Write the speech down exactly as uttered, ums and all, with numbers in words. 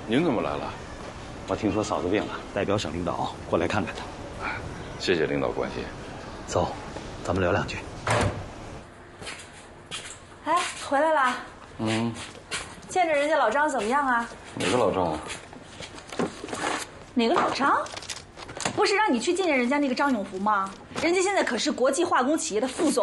您怎么来了？ 我听说嫂子病了，代表省领导过来看看她。 谢谢领导关心。 走，咱们聊两句。 哎，回来啦。 嗯。 见着人家老张怎么样啊？ 哪个老张啊？ 哪个老张？不是让你去见见人家那个张永福吗？人家现在可是国际化工企业的副总。